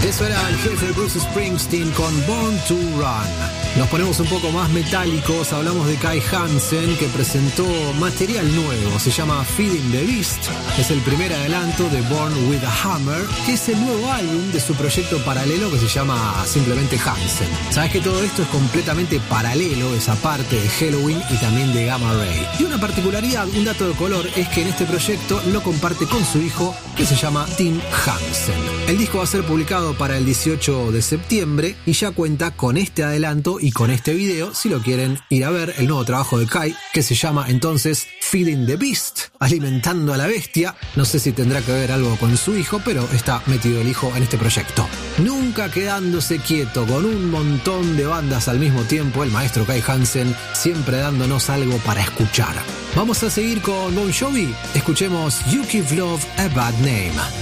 Eso era el jefe Bruce Springsteen con Born to Run. Nos ponemos un poco más metálicos, hablamos de Kai Hansen, que presentó material nuevo, se llama Feeding the Beast, es el primer adelanto de Born with a Hammer, que es el nuevo álbum de su proyecto paralelo que se llama simplemente Hansen. Sabes que todo esto es completamente paralelo, esa parte de Helloween y también de Gamma Ray. Y una particularidad, un dato de color, es que en este proyecto lo comparte con su hijo, que se llama Tim Hansen. El disco va a ser publicado para el 18 de septiembre y ya cuenta con este adelanto y con este video, si lo quieren ir a ver, el nuevo trabajo de Kai, que se llama entonces Feeding the Beast, alimentando a la bestia. No sé si tendrá que ver algo con su hijo, pero está metido el hijo en este proyecto. Nunca quedándose quieto, con un montón de bandas al mismo tiempo, el maestro Kai Hansen siempre dándonos algo para escuchar. Vamos a seguir con Bon Jovi. Escuchemos You Give Love a Bad Name.